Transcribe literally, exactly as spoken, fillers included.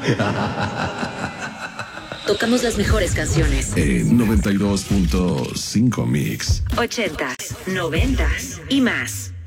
Tocamos las mejores canciones. En noventa y dos punto cinco Mix. Ochentas, noventas y más.